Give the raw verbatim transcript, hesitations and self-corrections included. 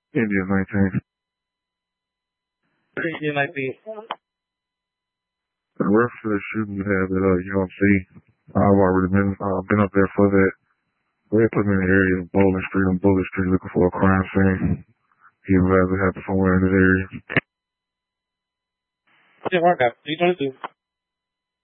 India nineteen. India nineteen. In reference to the shooting you had at uh, U M C, I've already been uh, been up there for that. They put me in the area of Bowling Street and Bullet Street looking for a crime scene. He rather happen somewhere in this area. Yeah, work out. three twenty-two.